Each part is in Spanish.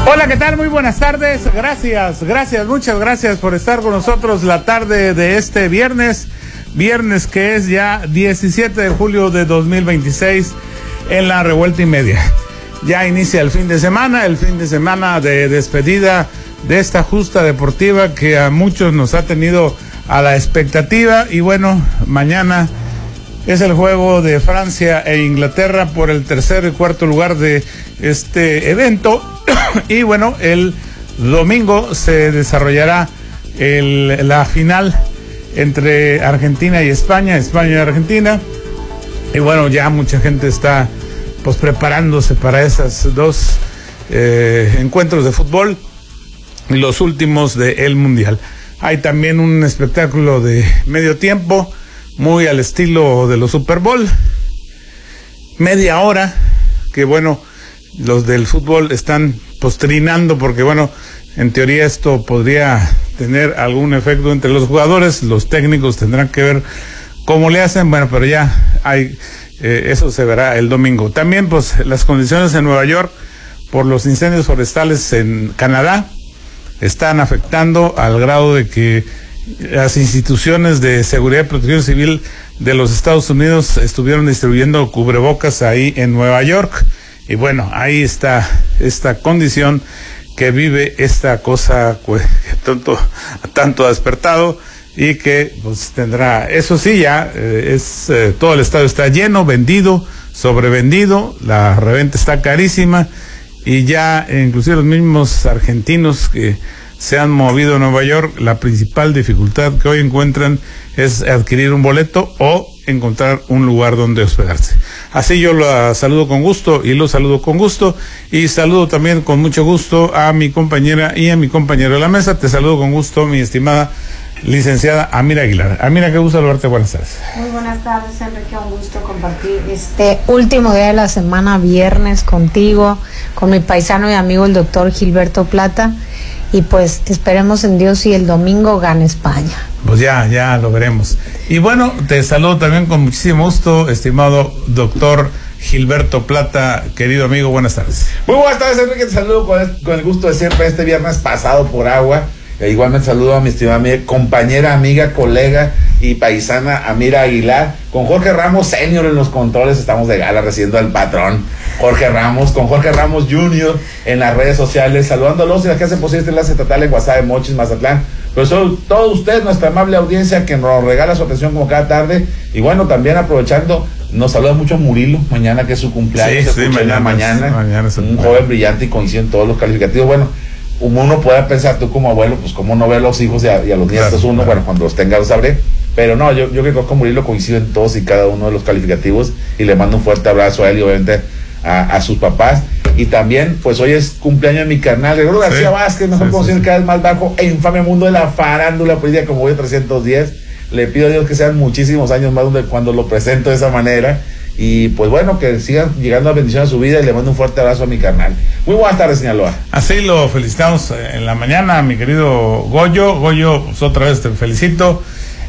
Hola, ¿qué tal? Muy buenas tardes. Muchas gracias por estar con nosotros la tarde de este viernes que es ya 17 de julio de 2026 en la Revuelta y Media. Ya inicia el fin de semana de despedida de esta justa deportiva que a muchos nos ha tenido a la expectativa. Y bueno, mañana es el juego de Francia e Inglaterra por el tercer y cuarto lugar de este evento. Y bueno, el domingo se desarrollará la final entre Argentina y España y Argentina. Y bueno, ya mucha gente está pues preparándose para esos dos encuentros de fútbol, los últimos del Mundial. Hay también un espectáculo de medio tiempo, muy al estilo de los Super Bowl, media hora, que bueno, los del fútbol están postrinando porque bueno, en teoría esto podría tener algún efecto entre los jugadores, los técnicos tendrán que ver cómo le hacen, bueno, pero ya hay, eso se verá el domingo. También pues las condiciones en Nueva York por los incendios forestales en Canadá están afectando al grado de que las instituciones de seguridad y protección civil de los Estados Unidos estuvieron distribuyendo cubrebocas ahí en Nueva York. Y bueno, ahí está esta condición que vive esta cosa pues, que tanto ha despertado y que pues tendrá, eso sí, ya todo el estadio está lleno, vendido, sobrevendido, la reventa está carísima y ya inclusive los mismos argentinos que se han movido a Nueva York, la principal dificultad que hoy encuentran es adquirir un boleto o encontrar un lugar donde hospedarse. Así yo la saludo con gusto y lo saludo con gusto y saludo también con mucho gusto a mi compañera y a mi compañero de la mesa. Te saludo con gusto, mi estimada licenciada Amira Aguilar. Amira, qué gusto saludarte, buenas tardes. Muy buenas tardes, Enrique, un gusto compartir este último día de la semana, viernes, contigo, con mi paisano y amigo el doctor Gilberto Plata. Y pues esperemos en Dios y el domingo gane España. Pues ya lo veremos. Y bueno, te saludo también con muchísimo gusto, estimado doctor Gilberto Plata, querido amigo, buenas tardes. Muy buenas tardes, Enrique, te saludo con el gusto de siempre este viernes pasado por agua. Igualmente saludo a mi estimada amiga, compañera, amiga, colega y paisana Amira Aguilar, con Jorge Ramos Senior en los controles, estamos de gala recibiendo al patrón Jorge Ramos, con Jorge Ramos Junior en las redes sociales, saludándolos y las que hacen posible este enlace estatal en WhatsApp de Mochis, Mazatlán, pero sobre todo usted, nuestra amable audiencia que nos regala su atención como cada tarde, y bueno, también aprovechando, nos saluda mucho Murilo, mañana que es su cumpleaños, mañana es un joven brillante y coincide en todos los calificativos, bueno, uno puede pensar, tú como abuelo, pues cómo no ver a los hijos y a los nietos uno, bueno, cuando los tenga lo sabré, pero no, yo creo que con Murilo coincido en todos y cada uno de los calificativos y le mando un fuerte abrazo a él y obviamente a sus papás. Y también, pues hoy es cumpleaños de mi carnal Gregorio García Vázquez, mejor conocido cada vez más bajo e infame mundo de la farándula política como hoy 310. Le pido a Dios que sean muchísimos años más cuando lo presento de esa manera. Y pues bueno, que sigan llegando a bendición a su vida y le mando un fuerte abrazo a mi carnal. Muy buenas tardes, Sinaloa. Así lo felicitamos en la mañana, mi querido Goyo. Goyo, pues otra vez te felicito.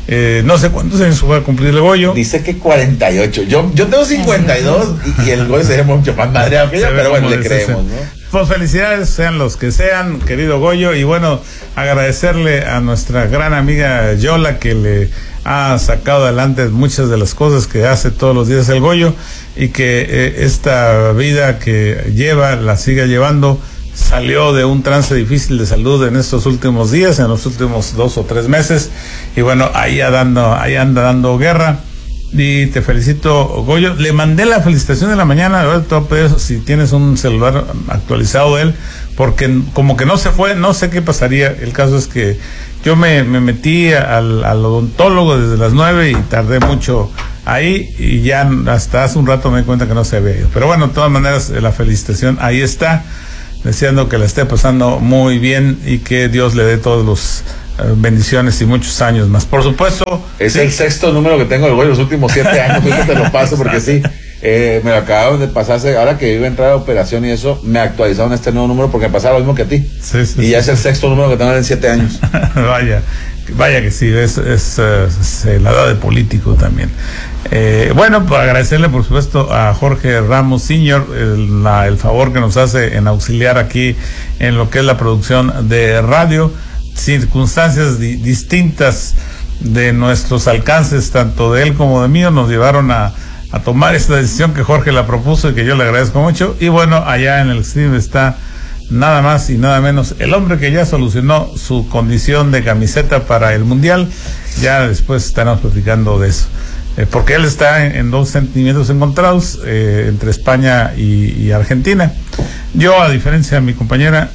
No sé cuántos años va a cumplir el Goyo. Dice que 48. Yo tengo 52 y el Goyo sería mucho más madreado que yo, pero bueno, le creemos, ¿no? Pues felicidades, sean los que sean, querido Goyo, y bueno, agradecerle a nuestra gran amiga Yola que le ha sacado adelante muchas de las cosas que hace todos los días el Goyo y que esta vida que lleva, la siga llevando. Salió de un trance difícil de salud en estos últimos días, en los últimos 2 o 3 meses, y bueno, ahí anda dando guerra. Y te felicito, Goyo. Le mandé la felicitación de la mañana, ahora te voy a pedir si tienes un celular actualizado de él, porque como que no se fue, no sé qué pasaría. El caso es que yo me metí al odontólogo desde las 9 y tardé mucho ahí, y ya hasta hace un rato me di cuenta que no se había ido. Pero bueno, de todas maneras, la felicitación ahí está, deseando que la esté pasando muy bien y que Dios le dé todos los bendiciones y muchos años más. Por supuesto. Es el 6º número que tengo del Goyo los últimos 7 años, eso te lo paso porque sí. Me lo acabaron de pasarse, ahora que iba a entrar a operación y eso, me actualizaron este nuevo número porque me pasaba lo mismo que a ti. Sí, sí, y ya es el sexto número que tengo en 7 años. Vaya que sí, es la edad de político también. Bueno, pues agradecerle por supuesto a Jorge Ramos Sr. el favor que nos hace en auxiliar aquí en lo que es la producción de radio. Circunstancias distintas de nuestros alcances, tanto de él como de mío, nos llevaron a tomar esta decisión que Jorge la propuso y que yo le agradezco mucho. Y bueno, allá en el stream está nada más y nada menos el hombre que ya solucionó su condición de camiseta para el Mundial. Ya después estaremos platicando de eso, porque él está en dos sentimientos encontrados entre España y Argentina. Yo, a diferencia de mi compañera,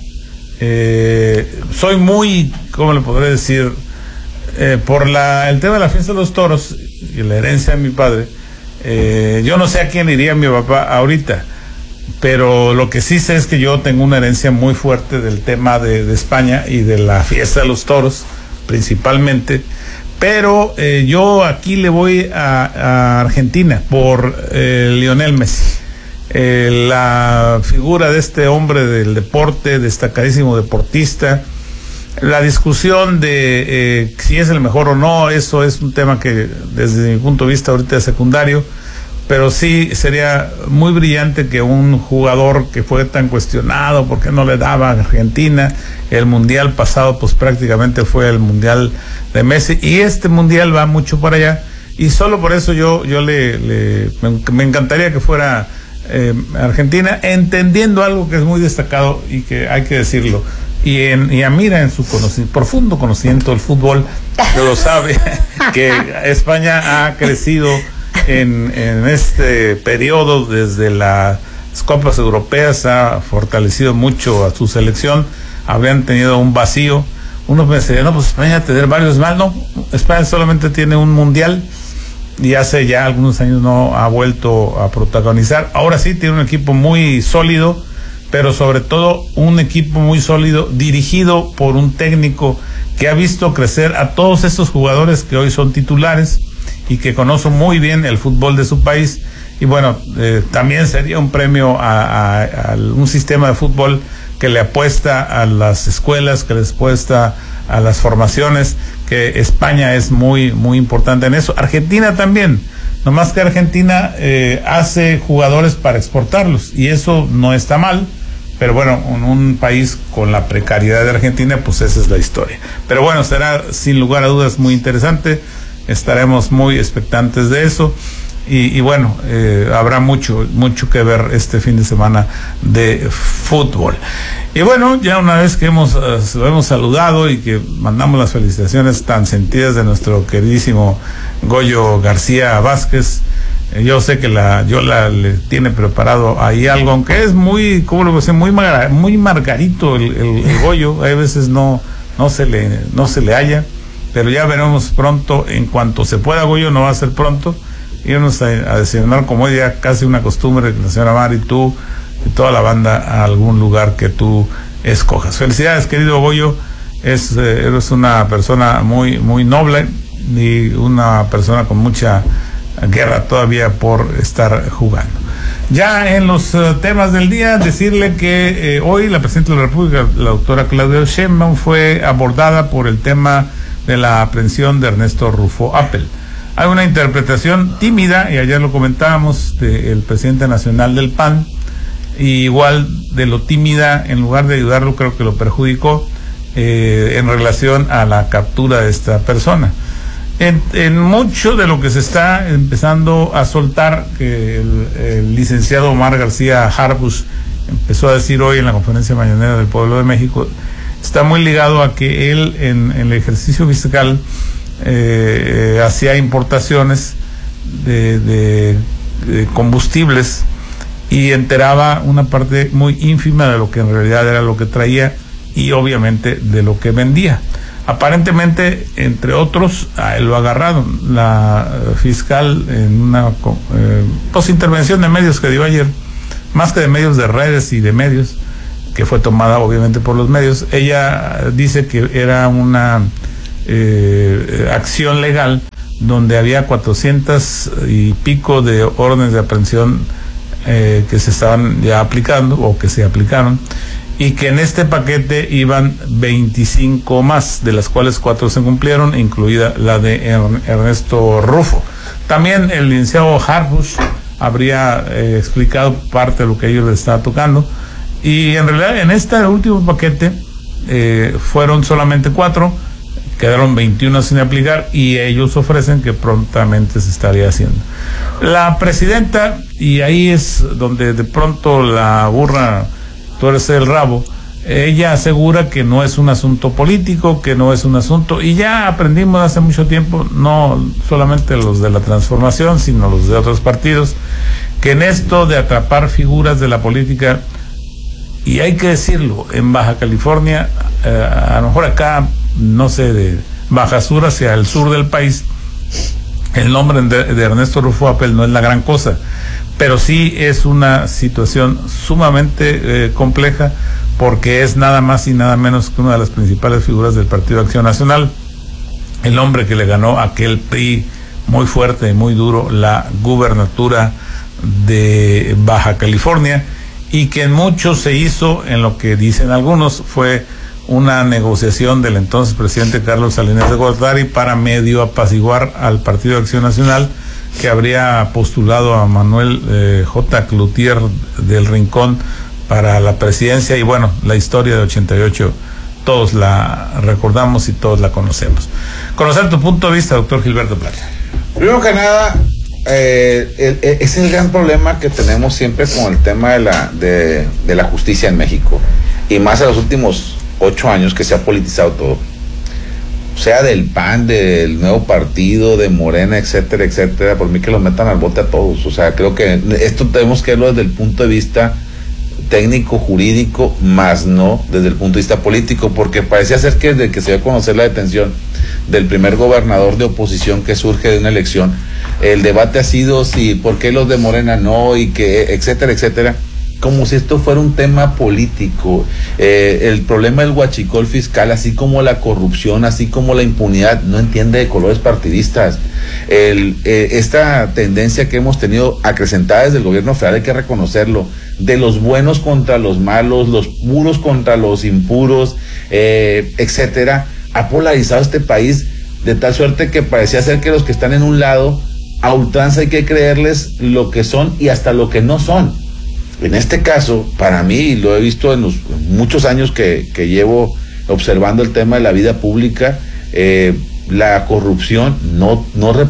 soy muy, ¿cómo le podré decir? Por el tema de la fiesta de los toros y la herencia de mi padre, yo no sé a quién iría mi papá ahorita, pero lo que sí sé es que yo tengo una herencia muy fuerte del tema de España y de la fiesta de los toros principalmente, pero yo aquí le voy a Argentina por Lionel Messi, la figura de este hombre del deporte, destacadísimo deportista. La discusión de si es el mejor o no, eso es un tema que desde mi punto de vista ahorita es secundario, pero sí sería muy brillante que un jugador que fue tan cuestionado porque no le daba a Argentina, el mundial pasado pues prácticamente fue el mundial de Messi, y este mundial va mucho para allá, y solo por eso yo me encantaría que fuera Argentina, entendiendo algo que es muy destacado y que hay que decirlo. Y Amira, en su profundo conocimiento del fútbol, lo sabe, que España ha crecido en este periodo desde las Copas Europeas, ha fortalecido mucho a su selección. Habrían tenido un vacío. Uno pensaría, no, pues España tener varios más, no. España solamente tiene un mundial y hace ya algunos años no ha vuelto a protagonizar. Ahora sí tiene un equipo muy sólido, pero sobre todo un equipo muy sólido dirigido por un técnico que ha visto crecer a todos estos jugadores que hoy son titulares y que conocen muy bien el fútbol de su país. Y bueno, también sería un premio a un sistema de fútbol que le apuesta a las escuelas, que les apuesta a las formaciones, que España es muy, muy importante en eso. Argentina también. Nomás que Argentina hace jugadores para exportarlos, y eso no está mal. Pero bueno, en un país con la precariedad de Argentina, pues esa es la historia. Pero bueno, será sin lugar a dudas muy interesante. Estaremos muy expectantes de eso. Y bueno, habrá mucho que ver este fin de semana de fútbol. Y bueno, ya una vez que lo hemos saludado y que mandamos las felicitaciones tan sentidas de nuestro queridísimo Goyo García Vázquez, yo sé que Yola le tiene preparado ahí algo, aunque es muy, ¿cómo lo voy a decir? Muy margarito el Goyo. A veces no se le halla, pero ya veremos pronto, en cuanto se pueda. Goyo, no va a ser pronto, irnos a desayunar, como es ya casi una costumbre, la señora Mari, tú y toda la banda, a algún lugar que tú escojas. Felicidades, querido Goyo. Eres una persona muy, muy noble y una persona con mucha guerra todavía por estar jugando. Ya en los temas del día, decirle que hoy la presidenta de la República, la doctora Claudia Sheinbaum, fue abordada por el tema de la aprehensión de Ernesto Rufo Appel. Hay una interpretación tímida, y ayer lo comentábamos, del presidente nacional del PAN, y igual de lo tímida, en lugar de ayudarlo, creo que lo perjudicó en relación a la captura de esta persona. En mucho de lo que se está empezando a soltar, que el licenciado Omar García Harfuch empezó a decir hoy en la conferencia mañanera del Pueblo de México, está muy ligado a que él en el ejercicio fiscal hacía importaciones de combustibles y enteraba una parte muy ínfima de lo que en realidad era lo que traía, y obviamente de lo que vendía. Aparentemente, entre otros, a él lo agarraron. La fiscal, en una intervención de medios que dio ayer, más que de medios, de redes y de medios, que fue tomada obviamente por los medios, ella dice que era una acción legal donde había 400 y pico de órdenes de aprehensión que se estaban ya aplicando o que se aplicaron, y que en este paquete iban 25 más, de las cuales 4 se cumplieron, incluida la de Ernesto Rufo. También el licenciado Harfuch habría explicado parte de lo que a ellos les estaba tocando, y en realidad en este último paquete fueron solamente 4, quedaron 21 sin aplicar, y ellos ofrecen que prontamente se estaría haciendo. La presidenta, y ahí es donde de pronto la burra tuerce el rabo, ella asegura que no es un asunto político, que no es un asunto, y ya aprendimos hace mucho tiempo, no solamente los de la Transformación, sino los de otros partidos, que en esto de atrapar figuras de la política, y hay que decirlo, en Baja California, a lo mejor acá, no sé, de Baja Sur hacia el sur del país, el nombre de Ernesto Rufo Apel no es la gran cosa, pero sí es una situación sumamente compleja, porque es nada más y nada menos que una de las principales figuras del Partido Acción Nacional, el hombre que le ganó a aquel PRI muy fuerte y muy duro la gubernatura de Baja California, y que en mucho se hizo, en lo que dicen algunos, fue una negociación del entonces presidente Carlos Salinas de Gortari para medio apaciguar al Partido Acción Nacional, que habría postulado a Manuel J. Cloutier del Rincón para la presidencia. Y bueno, la historia de 88 todos la recordamos y todos la conocemos. Conocer tu punto de vista, doctor Gilberto Plata. Primero que nada, es el gran problema que tenemos siempre con el tema de la justicia en México, y más en los últimos 8 años que se ha politizado todo, sea del PAN, del nuevo partido, de Morena, etcétera, etcétera. Por mí que los metan al bote a todos. O sea, creo que esto tenemos que verlo desde el punto de vista técnico, jurídico, más no desde el punto de vista político, porque parecía ser que desde que se dio a conocer la detención del primer gobernador de oposición que surge de una elección, el debate ha sido si, ¿por qué los de Morena no? Y que, etcétera, etcétera, como si esto fuera un tema político. El problema del huachicol fiscal, así como la corrupción, así como la impunidad, no entiende de colores partidistas. Esta tendencia que hemos tenido acrecentada desde el gobierno federal, hay que reconocerlo, de los buenos contra los malos, los puros contra los impuros, etcétera, ha polarizado este país de tal suerte que parecía ser que los que están en un lado, a ultranza hay que creerles lo que son y hasta lo que no son. En este caso, para mí, y lo he visto en los muchos años que llevo observando el tema de la vida pública, la corrupción no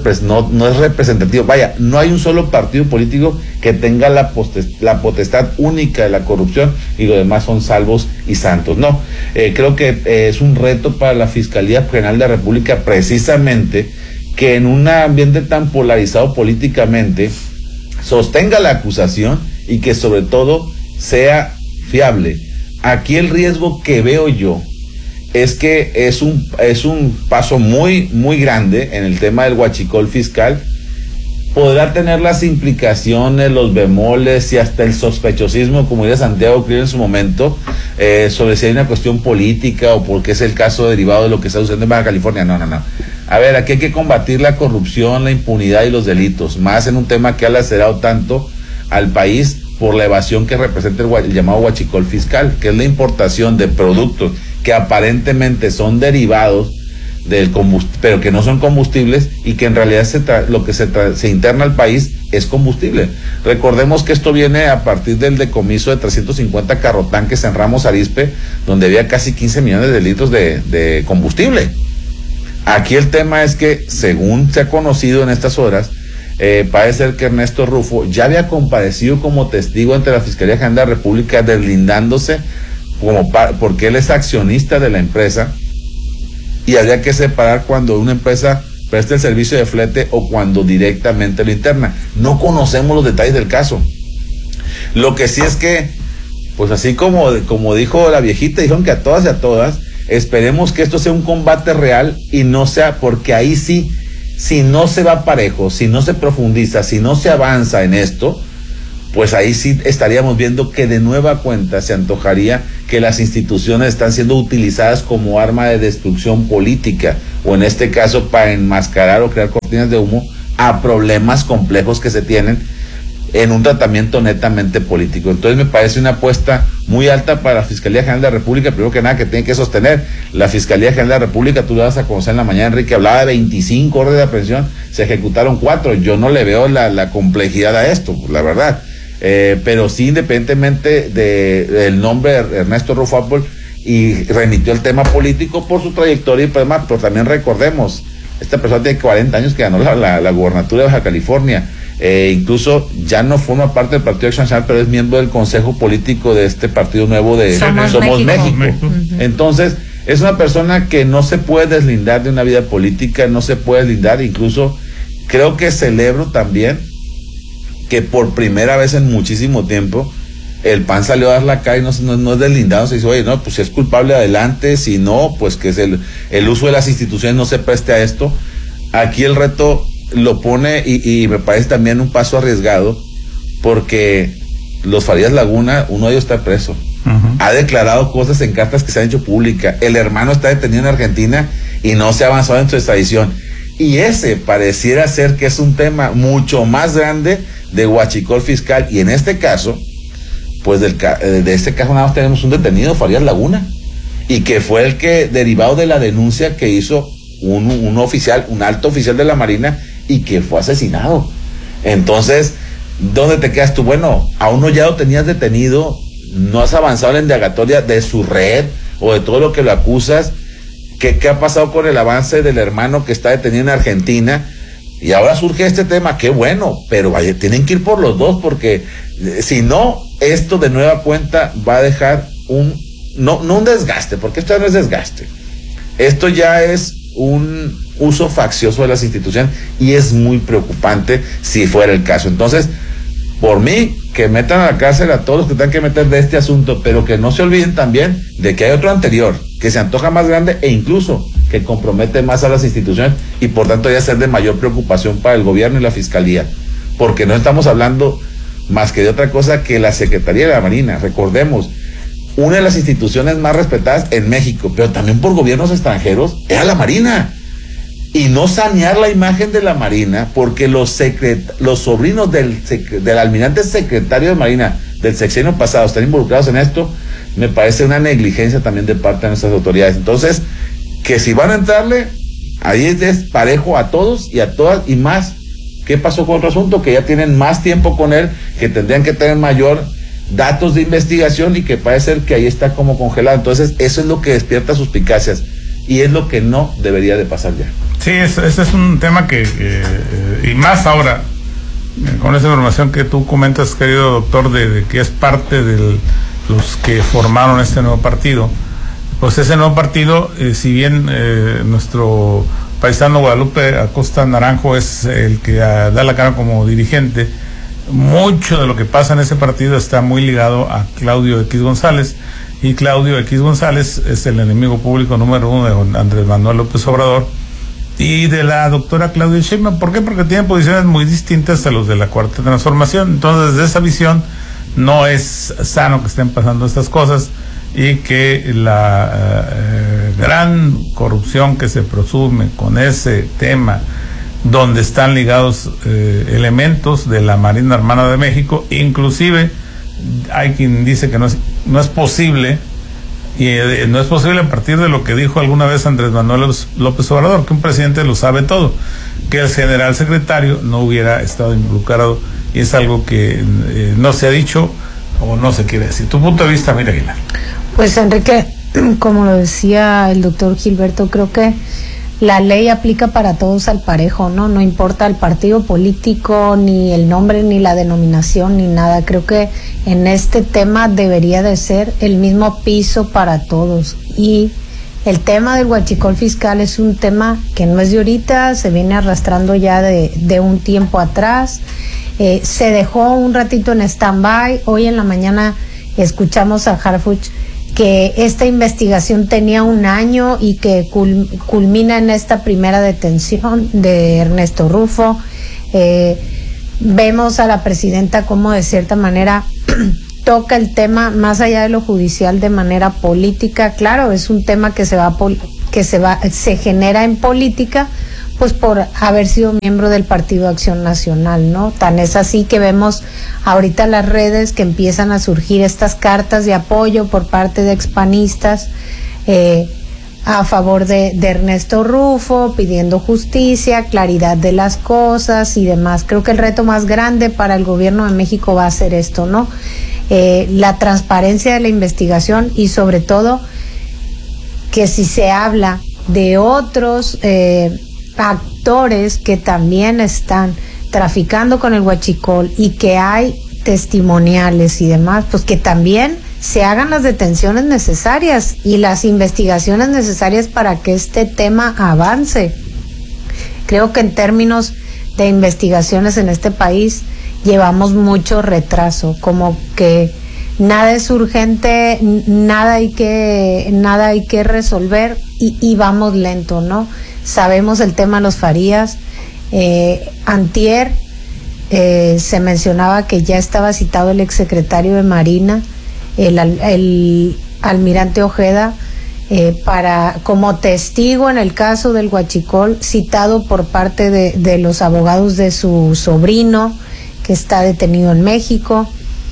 es representativa. Vaya, no hay un solo partido político que tenga la potestad única de la corrupción y los demás son salvos y santos. No, creo que es un reto para la Fiscalía General de la República, precisamente, que en un ambiente tan polarizado políticamente sostenga la acusación y que sobre todo sea fiable. Aquí el riesgo que veo yo es que es un paso muy, muy grande en el tema del huachicol fiscal. Podrá tener las implicaciones, los bemoles y hasta el sospechosismo, como diría Santiago Krill en su momento, sobre si hay una cuestión política o porque es el caso derivado de lo que está sucediendo en Baja California. No. A ver, aquí hay que combatir la corrupción, la impunidad y los delitos, más en un tema que ha lacerado tanto al país por la evasión que representa el llamado huachicol fiscal, que es la importación de productos que aparentemente son derivados del combustible, pero que no son combustibles, y que en realidad lo que se interna al país es combustible. Recordemos que esto viene a partir del decomiso de 350 carrotanques en Ramos Arizpe, donde había casi 15 millones de litros de combustible. Aquí el tema es que, según se ha conocido en estas horas, parece ser que Ernesto Rufo ya había comparecido como testigo ante la Fiscalía General de la República, deslindándose porque él es accionista de la empresa, y habría que separar cuando una empresa presta el servicio de flete o cuando directamente lo interna. No conocemos los detalles del caso. Lo que sí es que, pues así como dijo la viejita, dijeron que a todas y a todas, esperemos que esto sea un combate real y no sea, porque ahí sí, si no se va parejo, si no se profundiza, si no se avanza en esto, pues ahí sí estaríamos viendo que de nueva cuenta se antojaría que las instituciones están siendo utilizadas como arma de destrucción política, o en este caso para enmascarar o crear cortinas de humo a problemas complejos que se tienen en un tratamiento netamente político. Entonces me parece una apuesta muy alta para la Fiscalía General de la República, primero que nada, que tiene que sostener. La Fiscalía General de la República, tú lo vas a conocer en la mañana, Enrique, hablaba de 25 órdenes de aprehensión, se ejecutaron 4, yo no le veo la complejidad a esto, la verdad. Pero sí, independientemente del nombre de Ernesto Rufo Apple, y remitió el tema político por su trayectoria y demás, pero también recordemos, esta persona tiene 40 años que ganó la gubernatura de Baja California, incluso ya no forma parte del Partido Acción Nacional, pero es miembro del consejo político de este partido nuevo de Somos México. Entonces, es una persona que no se puede deslindar de una vida política, no se puede deslindar, incluso creo que celebro también que por primera vez en muchísimo tiempo el PAN salió a dar la cara y no es deslindado, se dice, oye, no, pues si es culpable adelante, si no, pues que es el uso de las instituciones no se preste a esto. Aquí el reto lo pone y me parece también un paso arriesgado, porque los Farías Laguna, uno de ellos está preso, ha declarado cosas en cartas que se han hecho públicas, el hermano está detenido en Argentina y no se ha avanzado en su extradición, y ese pareciera ser que es un tema mucho más grande de huachicol fiscal, y en este caso, pues de este caso nada más tenemos un detenido, Farías Laguna, y que fue el que, derivado de la denuncia que hizo un oficial, un alto oficial de la Marina, y que fue asesinado. Entonces, ¿dónde te quedas tú? Bueno, a uno ya lo tenías detenido, no has avanzado en la indagatoria de su red o de todo lo que lo acusas. ¿Qué ha pasado con el avance del hermano que está detenido en Argentina? Y ahora surge este tema, qué bueno, pero vaya, tienen que ir por los dos, porque si no, esto de nueva cuenta va a dejar no un desgaste, porque esto ya no es desgaste, esto ya es un uso faccioso de las instituciones, y es muy preocupante si fuera el caso. Entonces, por mí, que metan a la cárcel a todos los que tengan que meter de este asunto, pero que no se olviden también de que hay otro anterior, que se antoja más grande e incluso que compromete más a las instituciones, y por tanto debe ser de mayor preocupación para el gobierno y la fiscalía, porque no estamos hablando más que de otra cosa que la Secretaría de la Marina. Recordemos, una de las instituciones más respetadas en México, pero también por gobiernos extranjeros, era la Marina. Y no sanear la imagen de la Marina, porque los sobrinos del almirante secretario de Marina del sexenio pasado están involucrados en esto, me parece una negligencia también de parte de nuestras autoridades. Entonces, que si van a entrarle, ahí es parejo a todos y a todas, y más. ¿Qué pasó con otro asunto? Que ya tienen más tiempo con él, que tendrían que tener mayor datos de investigación, y que parece ser que ahí está como congelado. Entonces, eso es lo que despierta suspicacias, y es lo que no debería de pasar ya. Sí, ese es un tema que y más ahora, con esa información que tú comentas, querido doctor, de que es parte de los que formaron este nuevo partido. Pues ese nuevo partido, si bien nuestro paisano Guadalupe Acosta Naranjo es el que da la cara como dirigente, mucho de lo que pasa en ese partido está muy ligado a Claudio X González, y Claudio X González es el enemigo público número 1 de Andrés Manuel López Obrador y de la doctora Claudia Sheinbaum. ¿Por qué? Porque tienen posiciones muy distintas a los de la Cuarta Transformación. Entonces, desde esa visión, no es sano que estén pasando estas cosas, y que la gran corrupción que se presume con ese tema, donde están ligados elementos de la Marina Armada de México, inclusive hay quien dice que no es posible, y no es posible a partir de lo que dijo alguna vez Andrés Manuel López Obrador, que un presidente lo sabe todo, que el general secretario no hubiera estado involucrado, y es algo que no se ha dicho o no se quiere decir. Tu punto de vista, Mira Aguilar. Pues Enrique, como lo decía el doctor Gilberto, creo que la ley aplica para todos al parejo, ¿no? No importa el partido político, ni el nombre, ni la denominación, ni nada. Creo que en este tema debería de ser el mismo piso para todos. Y el tema del huachicol fiscal es un tema que no es de ahorita, se viene arrastrando ya de un tiempo atrás. Se dejó un ratito en stand-by. Hoy en la mañana escuchamos a Harfuch que esta investigación tenía 1 año y que culmina en esta primera detención de Ernesto Rufo. Vemos a la presidenta como de cierta manera toca el tema más allá de lo judicial de manera política. Claro, es un tema que se va que se genera en política, pues por haber sido miembro del Partido Acción Nacional, ¿no? Tan es así que vemos ahorita las redes que empiezan a surgir estas cartas de apoyo por parte de expanistas a favor de Ernesto Rufo, pidiendo justicia, claridad de las cosas y demás. Creo que el reto más grande para el gobierno de México va a ser esto, ¿no? La transparencia de la investigación y sobre todo que si se habla de otros actores que también están traficando con el huachicol y que hay testimoniales y demás, pues que también se hagan las detenciones necesarias y las investigaciones necesarias para que este tema avance. Creo que en términos de investigaciones en este país llevamos mucho retraso, como que nada es urgente, nada hay que resolver y vamos lento, ¿no? Sabemos el tema de los Farías. Antier se mencionaba que ya estaba citado el exsecretario de Marina, el almirante Ojeda, como testigo en el caso del huachicol, citado por parte de los abogados de su sobrino, que está detenido en México.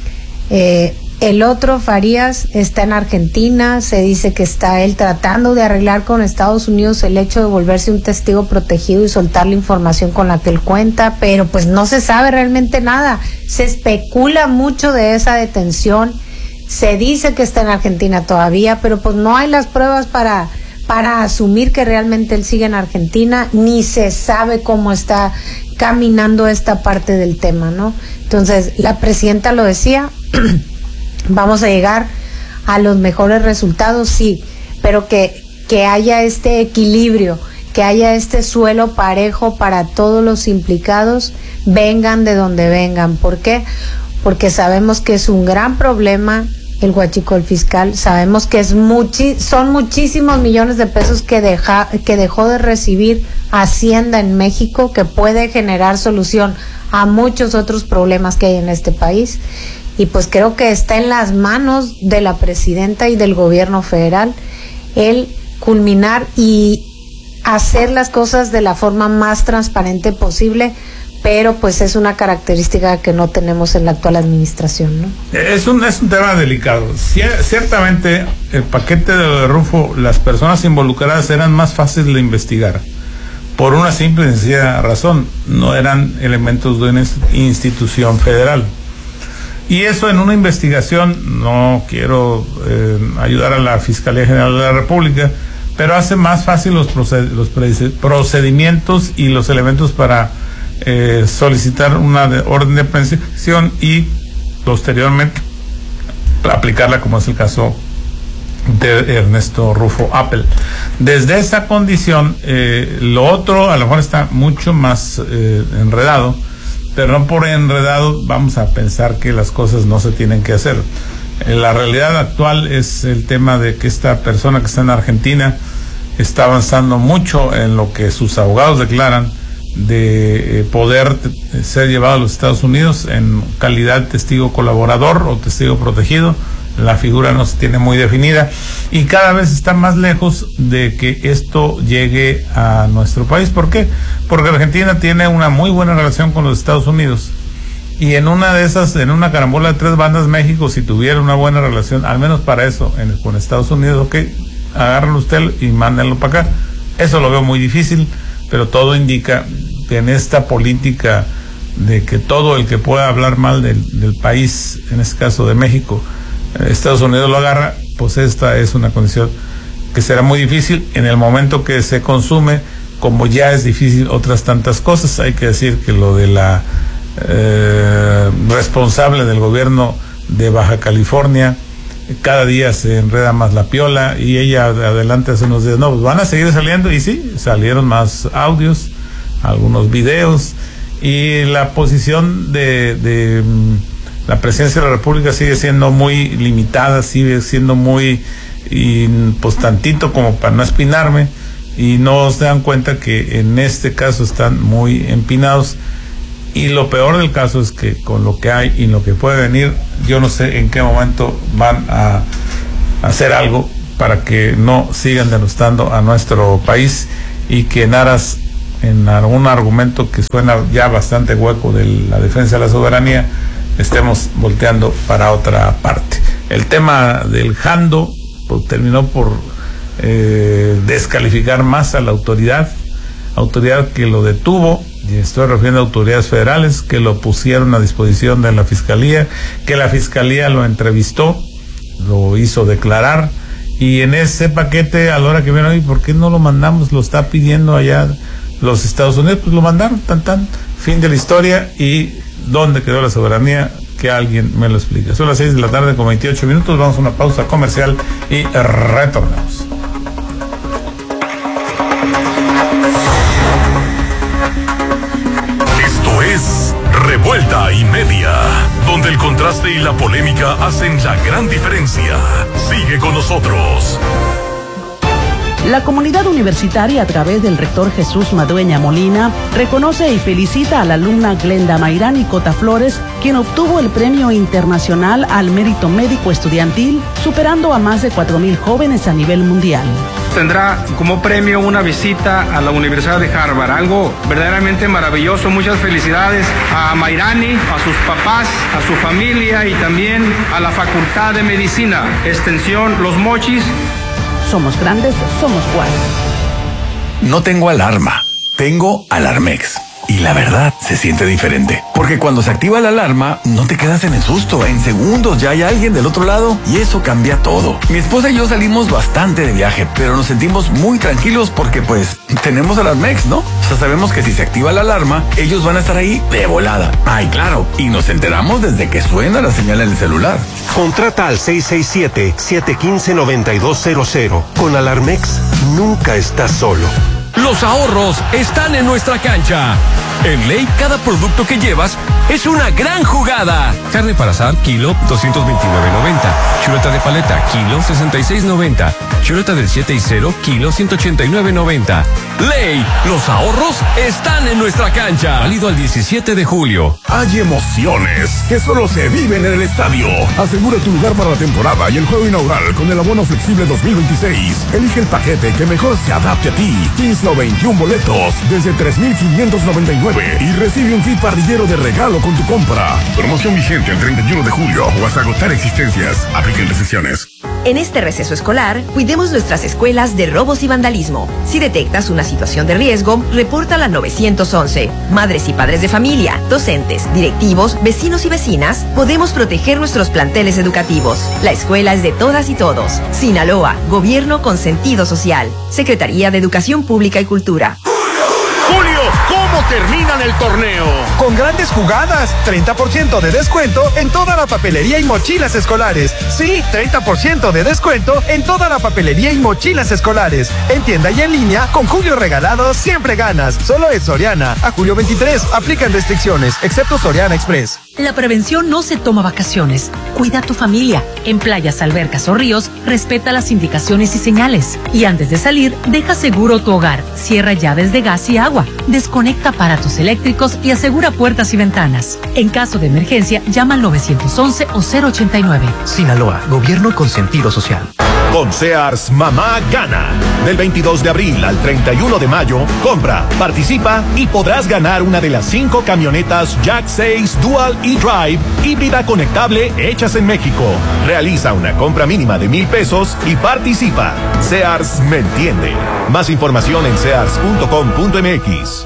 El otro, Farías, está en Argentina. Se dice que está él tratando de arreglar con Estados Unidos el hecho de volverse un testigo protegido y soltar la información con la que él cuenta, pero pues no se sabe realmente nada. Se especula mucho de esa detención. Se dice que está en Argentina todavía, pero pues no hay las pruebas para asumir que realmente él sigue en Argentina, ni se sabe cómo está caminando esta parte del tema, ¿no? Entonces, la presidenta lo decía, vamos a llegar a los mejores resultados, sí, pero que haya este equilibrio, que haya este suelo parejo para todos los implicados, vengan de donde vengan. ¿Por qué? Porque sabemos que es un gran problema el huachicol fiscal, sabemos que son muchísimos millones de pesos que dejó de recibir Hacienda en México, que puede generar solución a muchos otros problemas que hay en este país. Y pues creo que está en las manos de la presidenta y del gobierno federal el culminar y hacer las cosas de la forma más transparente posible, pero pues es una característica que no tenemos en la actual administración, ¿no? Es un tema delicado. Ciertamente el paquete de Rufo, las personas involucradas eran más fáciles de investigar por una simple y sencilla razón: no eran elementos de una institución federal. Y eso en una investigación, no quiero ayudar a la Fiscalía General de la República, pero hace más fácil los procedimientos y los elementos para solicitar una orden de aprehensión y posteriormente aplicarla, como es el caso de Ernesto Rufo Appel. Desde esa condición, lo otro a lo mejor está mucho más enredado, pero no por enredado vamos a pensar que las cosas no se tienen que hacer. La realidad actual es el tema de que esta persona que está en Argentina está avanzando mucho en lo que sus abogados declaran de poder ser llevado a los Estados Unidos en calidad de testigo colaborador o testigo protegido. La figura no se tiene muy definida y cada vez está más lejos de que esto llegue a nuestro país. ¿Por qué? Porque Argentina tiene una muy buena relación con los Estados Unidos, y en una de esas, en una carambola de tres bandas, México, si tuviera una buena relación, al menos para eso, con Estados Unidos, ok, agárrenlo usted y mándenlo para acá. Eso lo veo muy difícil, pero todo indica que en esta política de que todo el que pueda hablar mal del país, en este caso de México, Estados Unidos lo agarra, pues esta es una condición que será muy difícil en el momento que se consume, como ya es difícil otras tantas cosas. Hay que decir que lo de la responsable del gobierno de Baja California, cada día se enreda más la piola, y ella adelante hace unos días, no, pues van a seguir saliendo, y sí, salieron más audios, algunos videos, y la posición de la presidencia de la República sigue siendo muy limitada, sigue siendo muy, y pues tantito como para no espinarme, y no se dan cuenta que en este caso están muy empinados. Y lo peor del caso es que con lo que hay y lo que puede venir, yo no sé en qué momento van a hacer algo, para que no sigan denostando a nuestro país y que en aras, en algún argumento que suena ya bastante hueco de la defensa de la soberanía, estemos volteando para otra parte. El tema del Jando pues, terminó por descalificar más a la autoridad que lo detuvo, y estoy refiriendo a autoridades federales que lo pusieron a disposición de la fiscalía, que la fiscalía lo entrevistó, lo hizo declarar, y en ese paquete, a la hora que vieron, ¿por qué no lo mandamos? Lo está pidiendo allá los Estados Unidos, pues lo mandaron, tan, fin de la historia. ¿Y dónde quedó la soberanía? Que alguien me lo explique. Son las 6 de la tarde con 28 minutos, vamos a una pausa comercial y retornamos. Esto es Revuelta y Media, donde el contraste y la polémica hacen la gran diferencia. Sigue con nosotros. La comunidad universitaria, a través del rector Jesús Madueña Molina, reconoce y felicita a la alumna Glenda Mayrani Cota Flores, quien obtuvo el Premio Internacional al Mérito Médico Estudiantil, superando a más de 4,000 jóvenes a nivel mundial. Tendrá como premio una visita a la Universidad de Harvard, algo verdaderamente maravilloso. Muchas felicidades a Mayrani, a sus papás, a su familia y también a la Facultad de Medicina, Extensión Los Mochis. Somos grandes, somos Juárez. No tengo alarma, tengo Alarmex. Y la verdad, se siente diferente. Porque cuando se activa la alarma, no te quedas en el susto. En segundos ya hay alguien del otro lado y eso cambia todo. Mi esposa y yo salimos bastante de viaje, pero nos sentimos muy tranquilos porque pues tenemos Alarmex, ¿no? O sea, sabemos que si se activa la alarma, ellos van a estar ahí de volada. Ay, claro, y nos enteramos desde que suena la señal en el celular. Contrata al 667-715-9200. Con Alarmex, nunca estás solo. Los ahorros están en nuestra cancha. En Ley, cada producto que llevas es una gran jugada. Carne para asar, kilo, 229.90. Chuleta de paleta, kilo, 66.90. Chuleta del 7 y 0, kilo, 189.90. Ley, los ahorros están en nuestra cancha. Válido al 17 de julio. Hay emociones que solo se viven en el estadio. Asegura tu lugar para la temporada y el juego inaugural con el abono flexible 2026. Elige el paquete que mejor se adapte a ti. 15 o 21 boletos desde 3,599 y recibe un kit parrillero de regalo con tu compra. Promoción vigente el 31 de julio o hasta agotar existencias. Apliquen restricciones. En este receso escolar, cuidemos nuestras escuelas de robos y vandalismo. Si detectas una situación de riesgo, repórtala al 911. Madres y padres de familia, docentes, directivos, vecinos y vecinas, podemos proteger nuestros planteles educativos. La escuela es de todas y todos. Sinaloa, Gobierno con sentido social. Secretaría de Educación Pública y Cultura. Julio, ¿cómo terminan el torneo? Con grandes jugadas, 30% de descuento en toda la papelería y mochilas escolares. Sí, 30% de descuento en toda la papelería y mochilas escolares. En tienda y en línea, con Julio regalado, siempre ganas. Solo es Soriana. A julio 23, aplican restricciones, excepto Soriana Express. La prevención no se toma vacaciones. Cuida a tu familia. En playas, albercas o ríos, respeta las indicaciones y señales. Y antes de salir, deja seguro tu hogar. Cierra llaves de gas y agua. Desconecta aparatos eléctricos y asegura puertas y ventanas. En caso de emergencia, llama al 911 o 089. Sinaloa, Gobierno con sentido social. Con Sears, mamá gana. Del 22 de abril al 31 de mayo, compra, participa y podrás ganar una de las 5 camionetas Jack 6 Dual e-Drive híbrida conectable hechas en México. Realiza una compra mínima de 1,000 pesos y participa. Sears me entiende. Más información en sears.com.mx.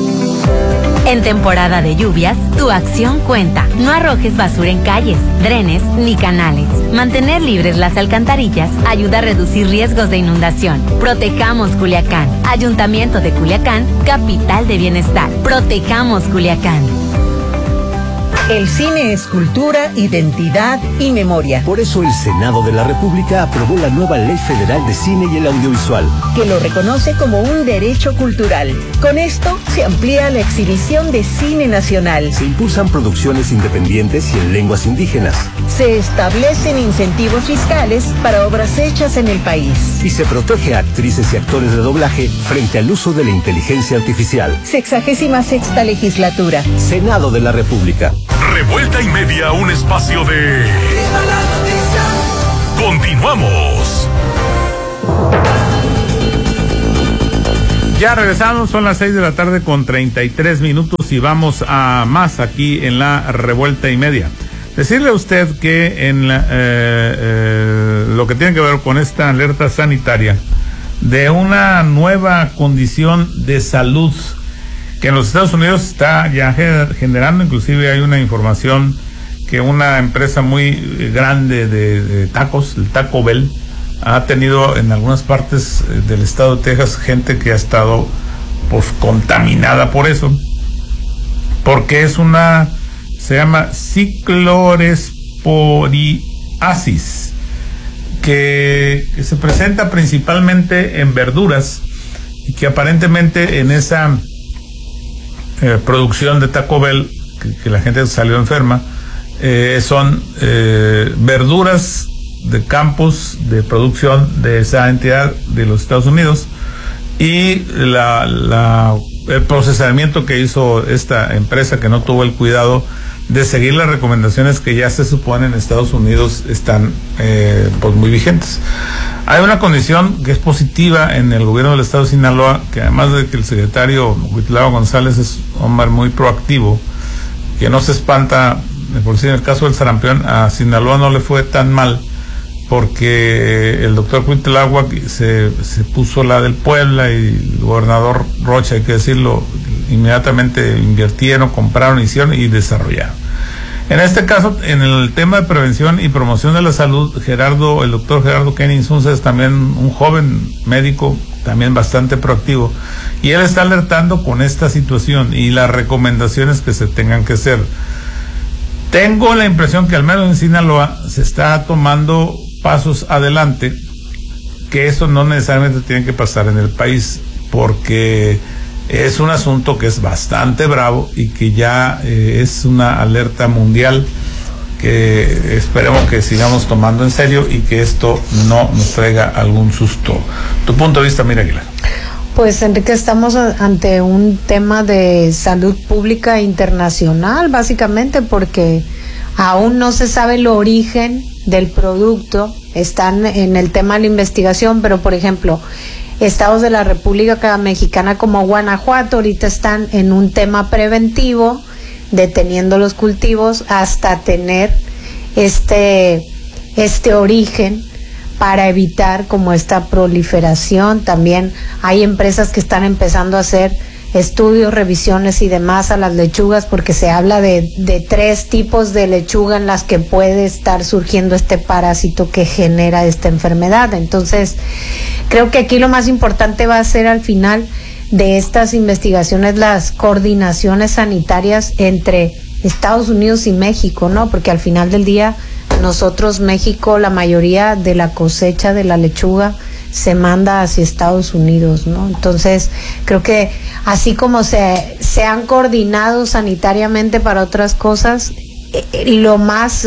En temporada de lluvias, tu acción cuenta. No arrojes basura en calles, drenes ni canales. Mantener libres las alcantarillas ayuda a reducir riesgos de inundación. Protejamos Culiacán. Ayuntamiento de Culiacán, capital de bienestar. Protejamos Culiacán. El cine es cultura, identidad y memoria. Por eso el Senado de la República aprobó la nueva Ley Federal de Cine y el Audiovisual, que lo reconoce como un derecho cultural. Con esto se amplía la exhibición de cine nacional. Se impulsan producciones independientes y en lenguas indígenas. Se establecen incentivos fiscales para obras hechas en el país. Y se protege a actrices y actores de doblaje frente al uso de la inteligencia artificial. 66ª legislatura. Senado de la República. Revuelta y Media, un espacio de... Continuamos. Ya regresamos, son las 6 de la tarde con 33 minutos y vamos a más aquí en la Revuelta y Media. Decirle a usted que en lo que tiene que ver con esta alerta sanitaria de una nueva condición de salud que en los Estados Unidos está ya generando, inclusive hay una información que una empresa muy grande de tacos, el Taco Bell, ha tenido en algunas partes del estado de Texas gente que ha estado pues contaminada por eso, porque es se llama cicloresporiasis, que se presenta principalmente en verduras y que aparentemente en esa producción de Taco Bell que la gente salió enferma, son verduras de campos de producción de esa entidad de los Estados Unidos, y el procesamiento que hizo esta empresa, que no tuvo el cuidado de seguir las recomendaciones que ya se supone en Estados Unidos están pues muy vigentes. Hay una condición que es positiva en el gobierno del estado de Sinaloa, que además de que el secretario Huitlao González es un hombre muy proactivo, que no se espanta, por si en el caso del sarampión a Sinaloa no le fue tan mal, porque el doctor Huitlao se puso la del Puebla, y el gobernador Rocha, hay que decirlo, inmediatamente invirtieron, compraron, hicieron y desarrollaron. En este caso, en el tema de prevención y promoción de la salud, el doctor Gerardo Kenny Insunza es también un joven médico, también bastante proactivo, y él está alertando con esta situación y las recomendaciones que se tengan que hacer. Tengo la impresión que al menos en Sinaloa se está tomando pasos adelante, que eso no necesariamente tiene que pasar en el país, porque es un asunto que es bastante bravo y que ya es una alerta mundial que esperemos que sigamos tomando en serio y que esto no nos traiga algún susto. ¿Tu punto de vista, Mira Aguilar? Pues, Enrique, estamos ante un tema de salud pública internacional, básicamente, porque aún no se sabe el origen del producto. Están en el tema de la investigación, pero, por ejemplo, estados de la República Mexicana como Guanajuato ahorita están en un tema preventivo, deteniendo los cultivos hasta tener este origen, para evitar como esta proliferación. También hay empresas que están empezando a hacer estudios, revisiones y demás a las lechugas, porque se habla de 3 tipos de lechuga en las que puede estar surgiendo este parásito que genera esta enfermedad. Entonces, creo que aquí lo más importante va a ser al final de estas investigaciones las coordinaciones sanitarias entre Estados Unidos y México, ¿no? Porque al final del día nosotros, México, la mayoría de la cosecha de la lechuga se manda hacia Estados Unidos, ¿no? Entonces, creo que así como se han coordinado sanitariamente para otras cosas, lo más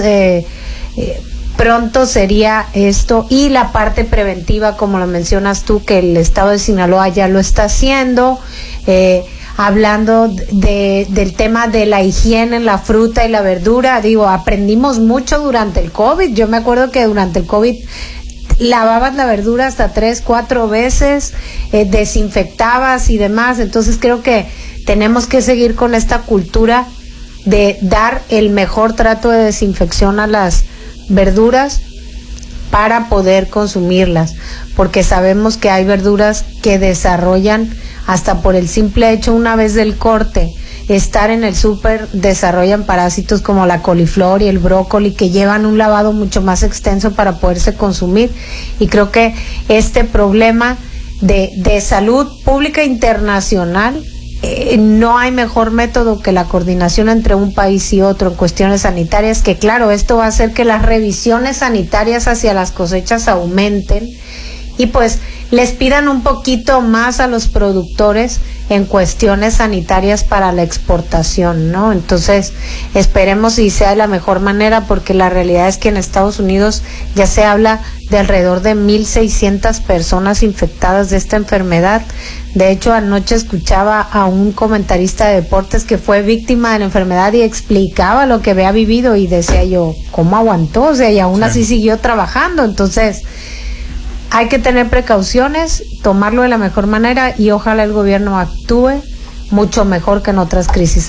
pronto sería esto, y la parte preventiva, como lo mencionas tú, que el estado de Sinaloa ya lo está haciendo, hablando del tema de la higiene en la fruta y la verdura. Digo, aprendimos mucho durante el COVID. Yo me acuerdo que durante el COVID lavabas la verdura hasta 3-4 veces, desinfectabas y demás. Entonces creo que tenemos que seguir con esta cultura de dar el mejor trato de desinfección a las verduras para poder consumirlas, porque sabemos que hay verduras que desarrollan, hasta por el simple hecho, una vez del corte, estar en el súper, desarrollan parásitos como la coliflor y el brócoli, que llevan un lavado mucho más extenso para poderse consumir. Y creo que este problema de salud pública internacional, no hay mejor método que la coordinación entre un país y otro en cuestiones sanitarias, que claro, esto va a hacer que las revisiones sanitarias hacia las cosechas aumenten, y pues les pidan un poquito más a los productores en cuestiones sanitarias para la exportación, ¿no? Entonces, esperemos y sea de la mejor manera, porque la realidad es que en Estados Unidos ya se habla de alrededor de 1,600 personas infectadas de esta enfermedad. De hecho, anoche escuchaba a un comentarista de deportes que fue víctima de la enfermedad y explicaba lo que había vivido, y decía yo, ¿cómo aguantó? O sea, y aún así siguió trabajando. Entonces, hay que tener precauciones, tomarlo de la mejor manera y ojalá el gobierno actúe mucho mejor que en otras crisis